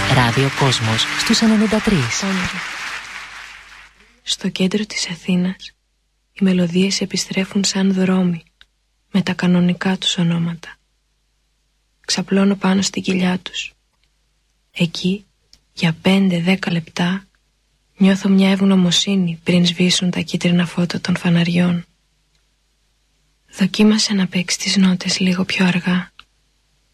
Ράδιο Κόσμος στους 93. Στο κέντρο της Αθήνας οι μελωδίες επιστρέφουν σαν δρόμοι με τα κανονικά τους ονόματα. Ξαπλώνω πάνω στην κοιλιά τους. Εκεί για 5-10 λεπτά νιώθω μια ευγνωμοσύνη πριν σβήσουν τα κίτρινα φώτα των φαναριών. Δοκίμασε να παίξεις τις νότες λίγο πιο αργά.